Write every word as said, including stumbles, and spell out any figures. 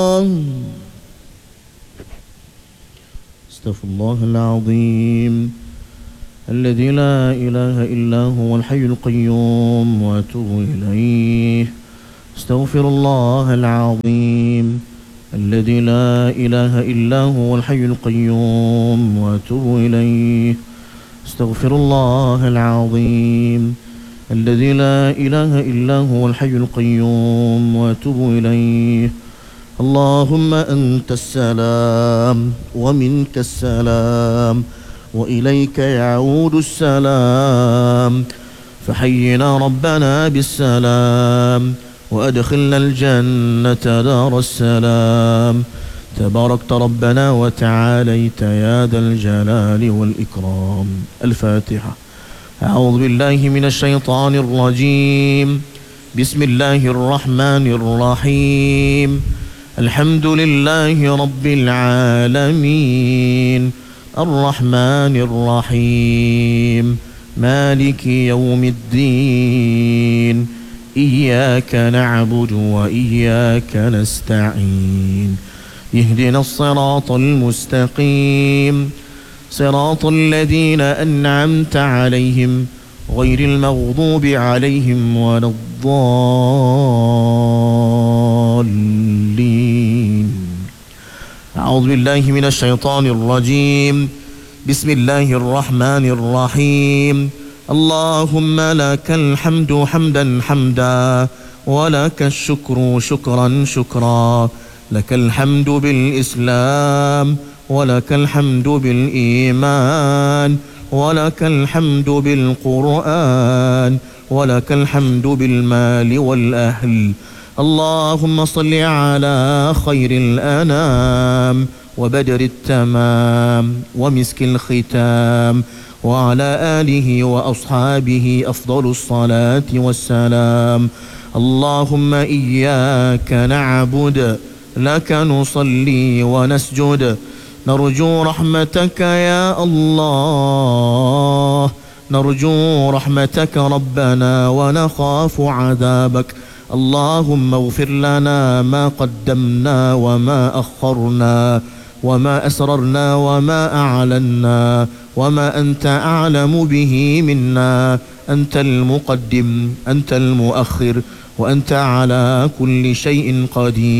استغفر الله العظيم الذي لا إله إلا هو الحي القيوم وأتوب إليه. استغفر الله العظيم الذي لا إله إلا هو الحي القيوم وأتوب إليه. استغفر الله العظيم الذي لا إله إلا هو الحي القيوم وأتوب إليه. اللهم أنت السلام ومنك السلام وإليك يعود السلام، فحينا ربنا بالسلام وأدخلنا الجنة دار السلام. تباركت ربنا وتعاليت يا ذا الجلال والإكرام. الفاتحة. أعوذ بالله من الشيطان الرجيم. بسم الله الرحمن الرحيم. الحمد لله رب العالمين الرحمن الرحيم مالك يوم الدين. إياك نعبد وإياك نستعين. اهدنا الصراط المستقيم صراط الذين أنعمت عليهم غير المغضوب عليهم ولا الضالين. أعوذ بالله من الشيطان الرجيم. بسم الله الرحمن الرحيم. اللهم لك الحمد حمدا حمدا ولك الشكر شكرا شكرا. لك الحمد بالإسلام ولك الحمد بالإيمان ولك الحمد بالقرآن ولك الحمد بالمال والأهل. اللهم صل على خير الأنام وبدر التمام ومسك الختام وعلى آله وأصحابه أفضل الصلاة والسلام. اللهم إياك نعبد لك نصلي ونسجد نرجو رحمتك يا الله. نرجو رحمتك ربنا ونخاف عذابك. اللهم اغفر لنا ما قدمنا وما أخرنا وما أسررنا وما أعلنا وما أنت أعلم به منا. أنت المقدم أنت المؤخر وأنت على كل شيء قدير.